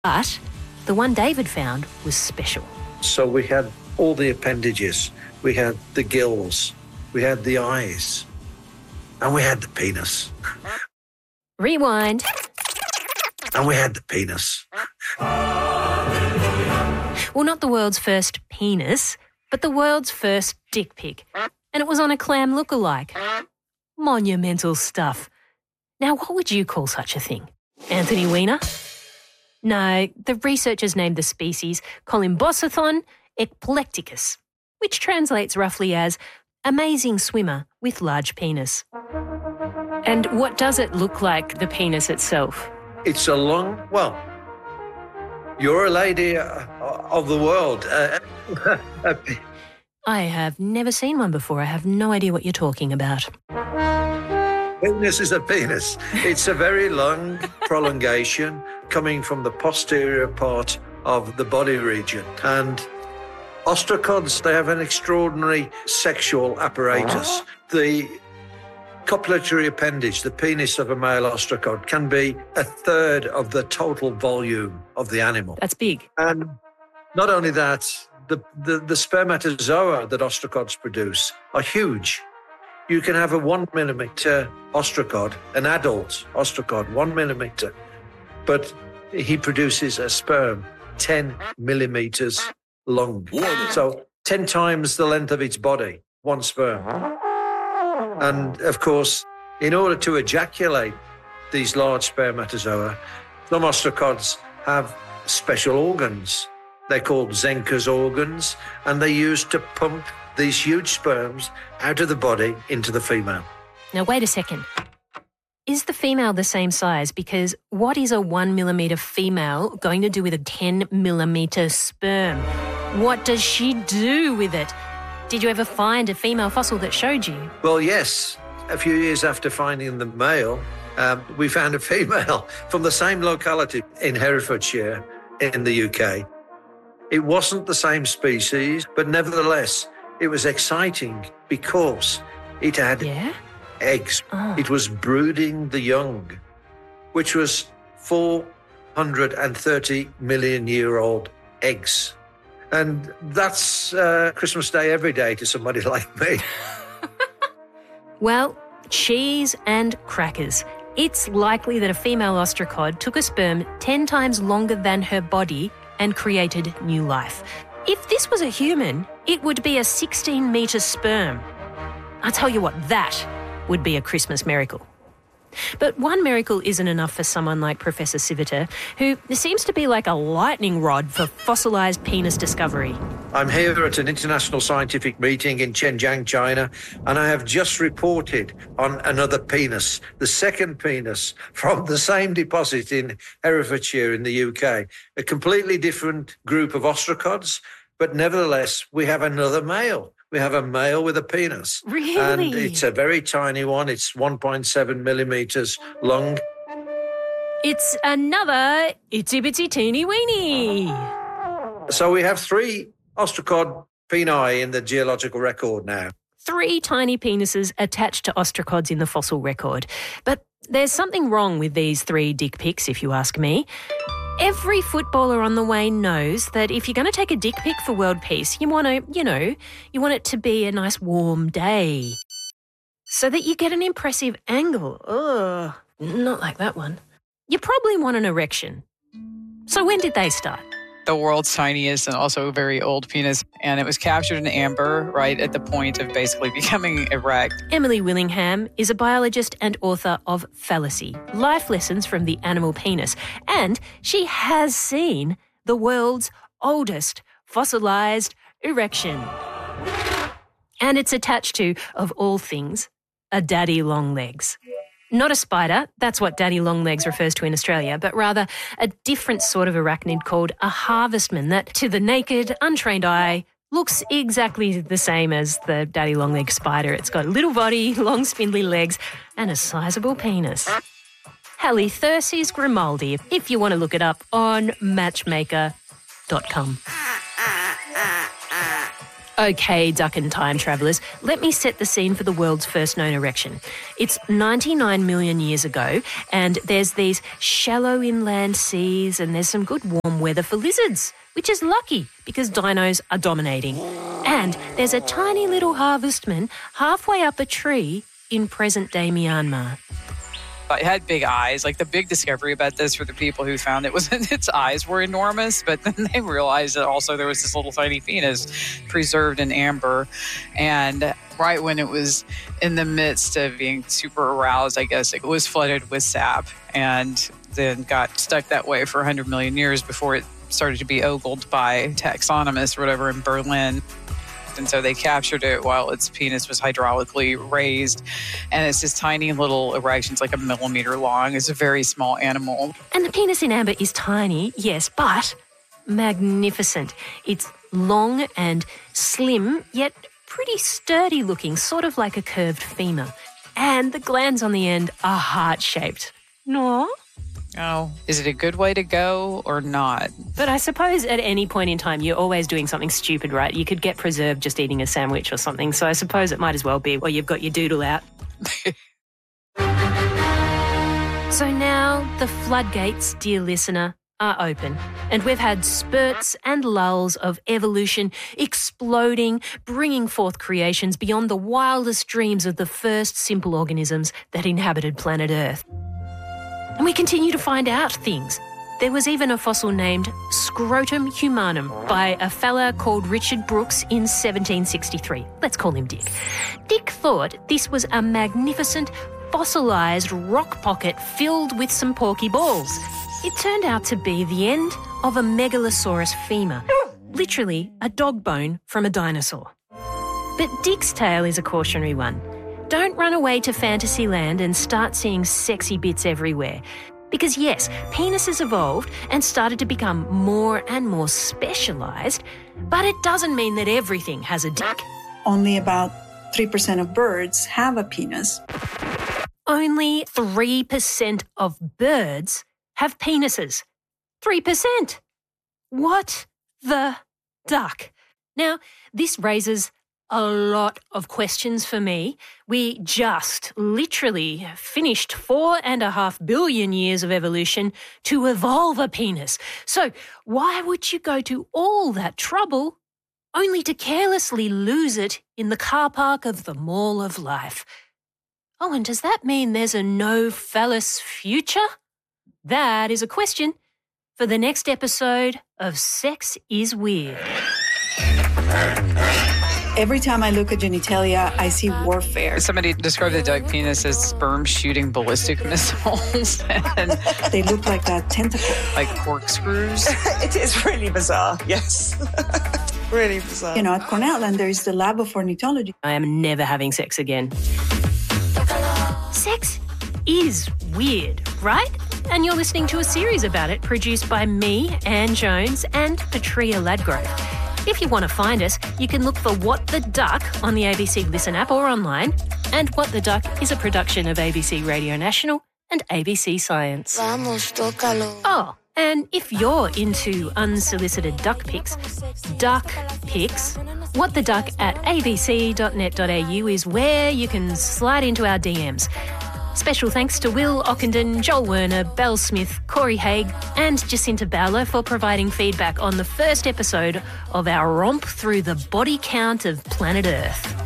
But the one David found was special. So we had all the appendages. We had the gills. We had the eyes. And we had the penis. Rewind. And we had the penis. Well, not the world's first penis, but the world's first dick pic. And it was on a clam lookalike. Monumental stuff. Now, what would you call such a thing? Anthony Weiner? No, the researchers named the species Colymbosothon ecplecticus, which translates roughly as amazing swimmer with large penis. And what does it look like, the penis itself? It's a long, well, you're a lady of the world. I have never seen one before. I have no idea what you're talking about. Penis is a penis. It's a very long prolongation coming from the posterior part of the body region. And ostracods, they have an extraordinary sexual apparatus. The copulatory appendage, the penis of a male ostracod, can be a third of the total volume of the animal. That's big. And not only that, the spermatozoa that ostracods produce are huge. You can have a 1 millimeter ostracod, an adult ostracod, 1 millimeter, but he produces a sperm 10 millimeters long. So 10 times the length of its body, one sperm. And of course, in order to ejaculate these large spermatozoa, some ostracods have special organs. They're called Zenker's organs, and they're used to pump these huge sperms out of the body into the female. Now, wait a second. Is the female the same size? Because what is a 1 millimeter female going to do with a 10 millimeter sperm? What does she do with it? Did you ever find a female fossil that showed you? Well, yes. A few years after finding the male, we found a female from the same locality in Herefordshire in the UK. It wasn't the same species, but nevertheless, it was exciting because it had eggs. Oh. It was brooding the young, which was 430 million-year-old eggs. And that's Christmas Day every day to somebody like me. Well, cheese and crackers. It's likely that a female ostracod took a sperm 10 times longer than her body and created new life. If this was a human, it would be a 16-metre sperm. I'll tell you what, that would be a Christmas miracle. But one miracle isn't enough for someone like Professor Civita, who seems to be like a lightning rod for fossilised penis discovery. I'm here at an international scientific meeting in Zhejiang, China, and I have just reported on another penis, the second penis from the same deposit in Herefordshire in the UK. A completely different group of ostracods, but nevertheless, we have another male. We have a male with a penis. Really? And it's a very tiny one. It's 1.7 millimetres long. It's another itsy-bitsy teeny-weeny. So we have 3 ostracod peni in the geological record now. 3 tiny penises attached to ostracods in the fossil record. But there's something wrong with these 3 dick pics, if you ask me. Every footballer on the way knows that if you're going to take a dick pic for world peace, you want to, you want it to be a nice warm day so that you get an impressive angle. Ugh, not like that one. You probably want an erection. So when did they start? The world's tiniest and also very old penis, and it was captured in amber right at the point of basically becoming erect. Emily Willingham is a biologist and author of Fallacy, Life Lessons from the Animal Penis, and she has seen the world's oldest fossilised erection. And it's attached to, of all things, a daddy long legs. Not a spider, that's what daddy long legs refers to in Australia, but rather a different sort of arachnid called a harvestman that, to the naked, untrained eye, looks exactly the same as the daddy long leg spider. It's got a little body, long spindly legs, and a sizable penis. Halitherses grimaldi, if you want to look it up on matchmaker.com. Okay, duck and time travellers, let me set the scene for the world's first known erection. It's 99 million years ago, and there's these shallow inland seas, and there's some good warm weather for lizards, which is lucky because dinos are dominating. And there's a tiny little harvestman halfway up a tree in present-day Myanmar. It had big eyes. Like, the big discovery about this for the people who found it was that its eyes were enormous, but then they realized that also there was this little tiny penis preserved in amber. And right when it was in the midst of being super aroused, I guess, it was flooded with sap and then got stuck that way for 100 million years before it started to be ogled by taxonomists or whatever in Berlin. And so they captured it while its penis was hydraulically raised. And it's this tiny little erection. It's like 1 millimeter long. It's a very small animal. And the penis in amber is tiny, yes, but magnificent. It's long and slim, yet pretty sturdy looking, sort of like a curved femur. And the glands on the end are heart-shaped. No? Oh, is it a good way to go or not? But I suppose at any point in time, you're always doing something stupid, right? You could get preserved just eating a sandwich or something. So I suppose it might as well be, well, you've got your doodle out. So now the floodgates, dear listener, are open. And we've had spurts and lulls of evolution exploding, bringing forth creations beyond the wildest dreams of the first simple organisms that inhabited planet Earth. And we continue to find out things. There was even a fossil named Scrotum humanum by a fella called Richard Brooks in 1763. Let's call him Dick. Dick thought this was a magnificent fossilised rock pocket filled with some porky balls. It turned out to be the end of a Megalosaurus femur, literally a dog bone from a dinosaur. But Dick's tale is a cautionary one. Don't run away to Fantasyland and start seeing sexy bits everywhere. Because yes, penises evolved and started to become more and more specialised, but it doesn't mean that everything has a dick. Only about 3% of birds have a penis. Only 3% of birds have penises. 3%. What the duck? Now, this raises a lot of questions for me. We just literally finished 4.5 billion years of evolution to evolve a penis. So why would you go to all that trouble only to carelessly lose it in the car park of the Mall of Life? Oh, and does that mean there's a no-phallus future? That is a question for the next episode of Sex is Weird. Every time I look at genitalia, I see warfare. Somebody described the duck penis as sperm shooting ballistic missiles. And they look like a tentacle. Like corkscrews. It is really bizarre, yes. Really bizarre. You know, at Cornell, and there is the lab of ornithology. I am never having sex again. Sex is weird, right? And you're listening to a series about it produced by me, Anne Jones, and Petria Ladgrove. If you want to find us, you can look for What the Duck on the ABC Listen app or online. And What the Duck is a production of ABC Radio National and ABC Science. Vamos, tócalo. Oh, and if you're into unsolicited duck pics, whattheduck@abc.net.au is where you can slide into our DMs. Special thanks to Will Ockenden, Joel Werner, Belle Smith, Corey Haig and Jacinta Bowler for providing feedback on the first episode of our romp through the body count of planet Earth.